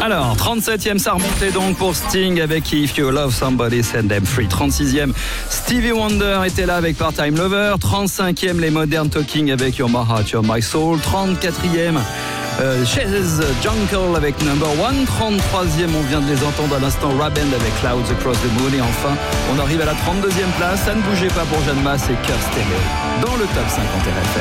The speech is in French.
Alors, 37e, ça remontait donc pour Sting avec If You Love Somebody, Set Them Free. 36e, Stevie Wonder était là avec Part-Time Lover. 35e, les Modern Talking avec You're My Heart, You're My Soul. 34e, Chase Jungle avec Number One. 33e, on vient de les entendre à l'instant, Raband avec Clouds Across the Moon. Et enfin, on arrive à la 32e place. Ça ne bougeait pas pour Jeanne Masse et Kirk Stenney dans le top 50 RFM.